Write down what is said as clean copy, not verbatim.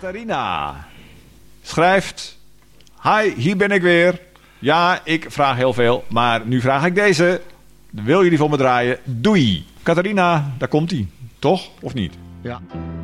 Catharina schrijft: Hi, hier ben ik weer. Ja, ik vraag heel veel, maar nu vraag ik deze. Wil je die voor me draaien? Doei. Catharina, daar komt ie. Toch? Of niet? Ja.